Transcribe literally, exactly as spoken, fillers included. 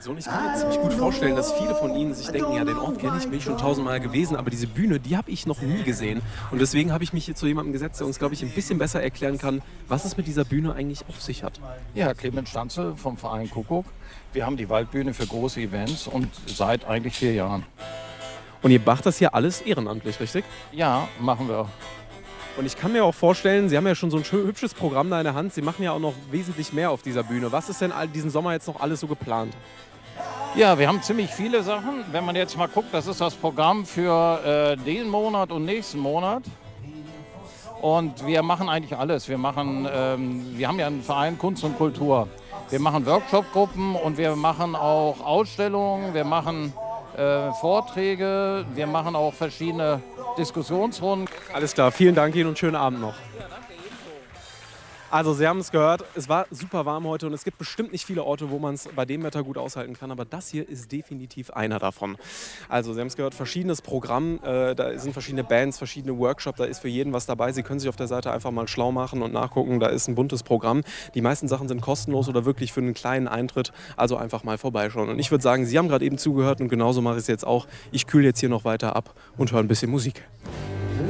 So, und ich kann mir ziemlich gut vorstellen, dass viele von Ihnen sich denken, ja, den Ort kenne ich, bin ich schon tausendmal gewesen, aber diese Bühne, die habe ich noch nie gesehen. Und deswegen habe ich mich hier zu jemandem gesetzt, der uns, glaube ich, ein bisschen besser erklären kann, was es mit dieser Bühne eigentlich auf sich hat. Ja, Clemens Stanze vom Verein Kuckuck. Wir haben die Waldbühne für große Events und seit eigentlich vier Jahren. Und ihr macht das hier alles ehrenamtlich, richtig? Ja, machen wir. Und ich kann mir auch vorstellen, Sie haben ja schon so ein schön hübsches Programm da in der Hand. Sie machen ja auch noch wesentlich mehr auf dieser Bühne. Was ist denn all diesen Sommer jetzt noch alles so geplant? Ja, wir haben ziemlich viele Sachen. Wenn man jetzt mal guckt, das ist das Programm für äh, den Monat und nächsten Monat. Und wir machen eigentlich alles. Wir machen, ähm, wir haben ja einen Verein Kunst und Kultur. Wir machen Workshop-Gruppen und wir machen auch Ausstellungen, wir machen äh, Vorträge, wir machen auch verschiedene Diskussionsrunden. Alles klar, vielen Dank Ihnen und schönen Abend noch. Also Sie haben es gehört, es war super warm heute und es gibt bestimmt nicht viele Orte, wo man es bei dem Wetter gut aushalten kann, aber das hier ist definitiv einer davon. Also Sie haben es gehört, verschiedenes Programm, äh, da sind verschiedene Bands, verschiedene Workshops, da ist für jeden was dabei. Sie können sich auf der Seite einfach mal schlau machen und nachgucken, da ist ein buntes Programm. Die meisten Sachen sind kostenlos oder wirklich für einen kleinen Eintritt, also einfach mal vorbeischauen. Und ich würde sagen, Sie haben gerade eben zugehört und genauso mache ich es jetzt auch. Ich kühle jetzt hier noch weiter ab und höre ein bisschen Musik.